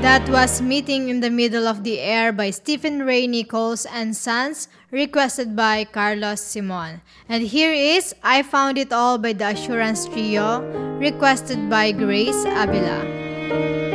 That was Meeting in the Middle of the Air by Stephen Ray Nichols and Sons, requested by Carlos Simon. And here is I Found It All by the Assurance Trio, requested by Grace Avila.